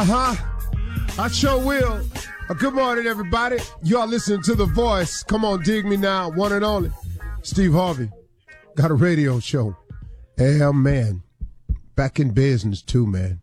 I sure will. Good morning, everybody. You are listening to The Voice. Come on, dig me now. One and only. Steve Harvey. Got a radio show. Yeah, man. Back in business, too, man.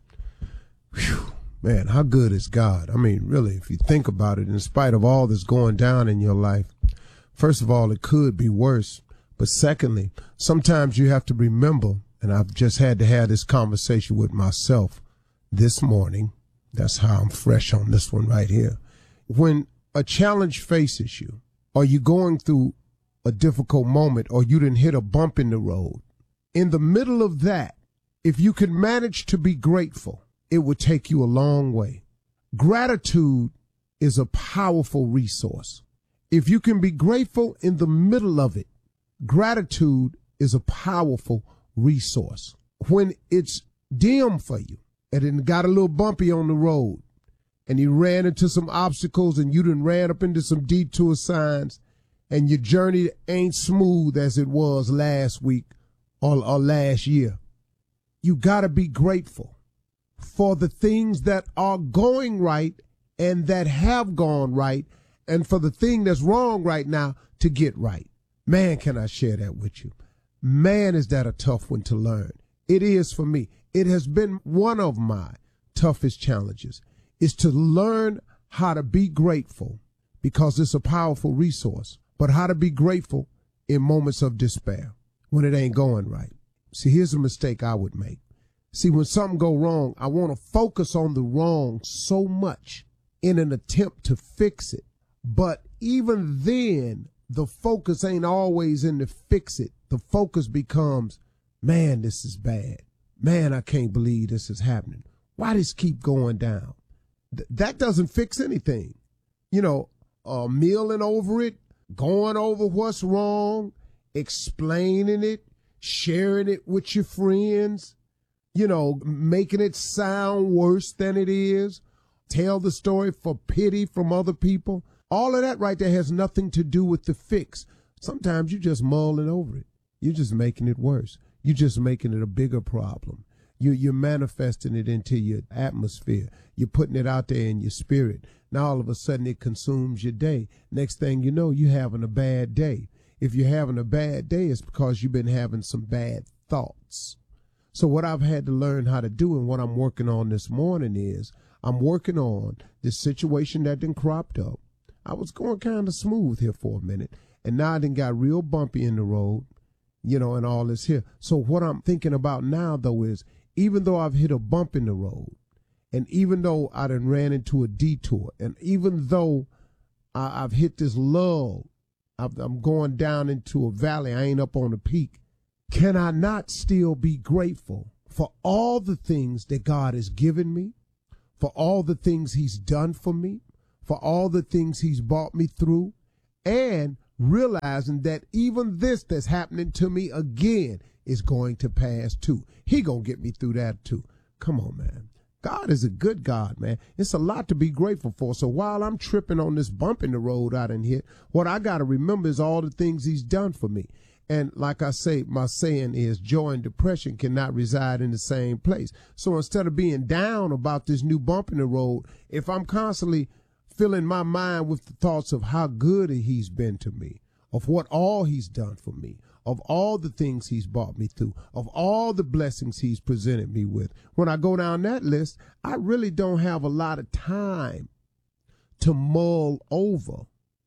Whew. Man, how good is God? I mean, really, if you think about it, in spite of all that's going down in your life, first of all, it could be worse. But secondly, sometimes you have to remember, and I've just had to have this conversation with myself this morning. That's how I'm fresh on this one right here. When a challenge faces you, or you're going through a difficult moment, or you didn't hit a bump in the road, in the middle of that, if you could manage to be grateful, it would take you a long way. Gratitude is a powerful resource. If you can be grateful in the middle of it, gratitude is a powerful resource. When it's dim for you, and it got a little bumpy on the road, and you ran into some obstacles, and you done ran up into some detour signs, and your journey ain't smooth as it was last week or last year. You gotta be grateful for the things that are going right and that have gone right, and for the thing that's wrong right now to get right. Man, can I share that with you? Man, is that a tough one to learn. It is for me. It has been one of my toughest challenges, is to learn how to be grateful, because it's a powerful resource, but how to be grateful in moments of despair when it ain't going right. See, here's a mistake I would make. See, when something go wrong, I want to focus on the wrong so much in an attempt to fix it. But even then, the focus ain't always in to fix it. The focus becomes, man, this is bad. Man, I can't believe this is happening. Why does this keep going down? That doesn't fix anything. You know, milling over it, going over what's wrong, explaining it, sharing it with your friends, you know, making it sound worse than it is, tell the story for pity from other people. All of that right there has nothing to do with the fix. Sometimes you're just mulling over it. You're just making it worse. You're just making it a bigger problem. You're manifesting it into your atmosphere. You're putting it out there in your spirit. Now all of a sudden it consumes your day. Next thing you know, you're having a bad day. If you're having a bad day, it's because you've been having some bad thoughts. So what I've had to learn how to do, and what I'm working on this morning, is I'm working on this situation that done cropped up. I was going kind of smooth here for a minute, and now I done got real bumpy in the road, you know, and all this here. So what I'm thinking about now, though, is even though I've hit a bump in the road, and even though I done ran into a detour, and even though I've hit this lull, I'm going down into a valley, I ain't up on the peak, can I not still be grateful for all the things that God has given me, for all the things he's done for me, for all the things he's brought me through, and realizing that even this that's happening to me again is going to pass too. He gonna get me through that too. Come on, man. God is a good God, man. It's a lot to be grateful for. So while I'm tripping on this bump in the road out in here, what I got to remember is all the things he's done for me. And like I say, my saying is joy and depression cannot reside in the same place. So instead of being down about this new bump in the road, if I'm constantly filling my mind with the thoughts of how good he's been to me, of what all he's done for me, of all the things he's brought me through, of all the blessings he's presented me with. When I go down that list, I really don't have a lot of time to mull over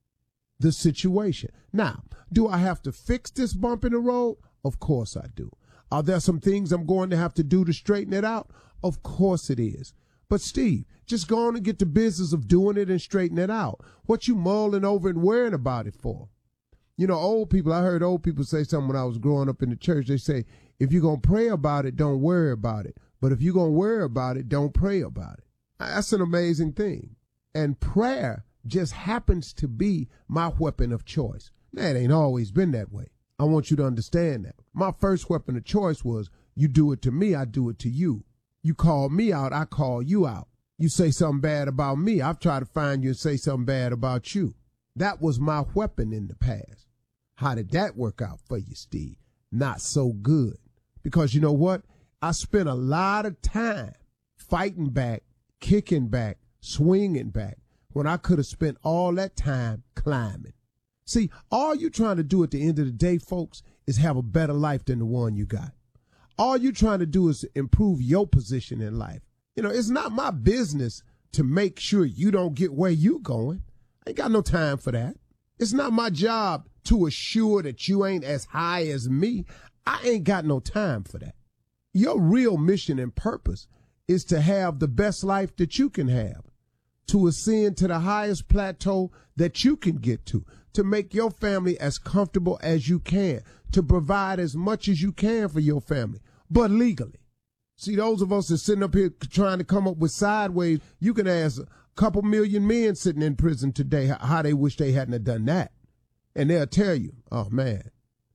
the situation. Now, do I have to fix this bump in the road? Of course I do. Are there some things I'm going to have to do to straighten it out? Of course it is. But Steve, just go on and get the business of doing it and straighten it out. What you mulling over and worrying about it for? You know, old people, I heard old people say something when I was growing up in the church. They say, if you're going to pray about it, don't worry about it. But if you're going to worry about it, don't pray about it. That's an amazing thing. And prayer just happens to be my weapon of choice. That ain't always been that way. I want you to understand that. My first weapon of choice was, you do it to me, I do it to you. You call me out, I call you out. You say something bad about me, I've tried to find you and say something bad about you. That was my weapon in the past. How did that work out for you, Steve? Not so good. Because you know what? I spent a lot of time fighting back kicking back, swinging back, when I could have spent all that time climbing. See, all you trying to do at the end of the day, folks, is have a better life than the one you got. All you trying to do is improve your position in life. You know, it's not my business to make sure you don't get where you going. I ain't got no time for that. It's not my job to assure that you ain't as high as me. I ain't got no time for that. Your real mission and purpose is to have the best life that you can have, to ascend to the highest plateau that you can get to make your family as comfortable as you can, to provide as much as you can for your family, but legally. See, those of us that sitting up here trying to come up with sideways, you can ask a couple million men sitting in prison today how they wish they hadn't have done that. And they'll tell you, oh, man,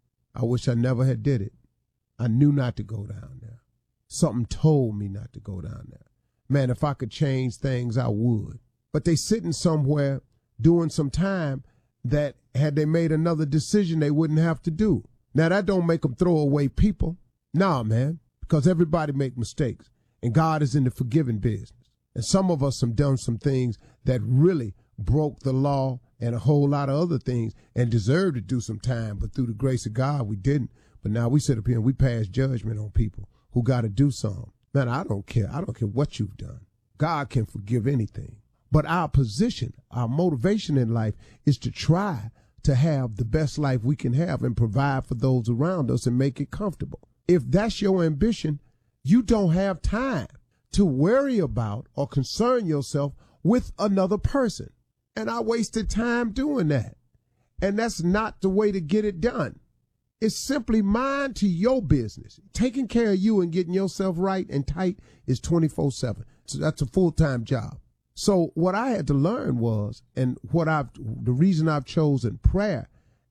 I wish I never had did it. I knew not to go down there. Something told me not to go down there. Man, if I could change things, I would. But they sitting somewhere doing some time that had they made another decision, they wouldn't have to do. Now, that don't make them throw away people. Nah, man, because everybody make mistakes, and God is in the forgiving business. And some of us have done some things that really broke the law and a whole lot of other things and deserved to do some time, but through the grace of God, we didn't. But now we sit up here and we pass judgment on people who got to do something. Man, I don't care. I don't care what you've done. God can forgive anything. But our position, our motivation in life is to try to have the best life we can have and provide for those around us and make it comfortable. If that's your ambition, you don't have time to worry about or concern yourself with another person. And I wasted time doing that. And that's not the way to get it done. It's simply mind to your business. Taking care of you and getting yourself right and tight is 24/7. So that's a full-time job. So what I had to learn was, and the reason I've chosen prayer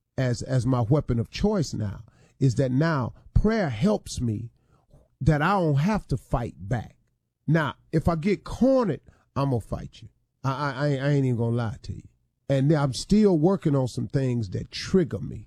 as my weapon of choice now, is that now prayer helps me that I don't have to fight back. Now, if I get cornered, I'm gonna fight you. I ain't even gonna lie to you. And I'm still working on some things that trigger me,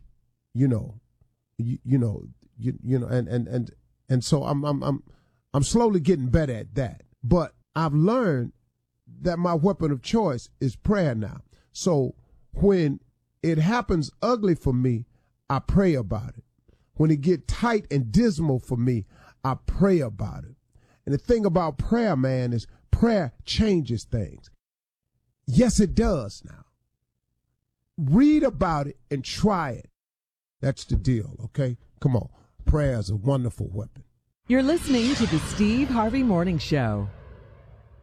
and so I'm slowly getting better at that. But I've learned that my weapon of choice is prayer now. So when it happens ugly for me, I pray about it. When it get tight and dismal for me, I pray about it. And the thing about prayer, man, is prayer changes things. Yes, it does now. Read about it and try it. That's the deal, okay? Come on. Prayer is a wonderful weapon. You're listening to the Steve Harvey Morning Show.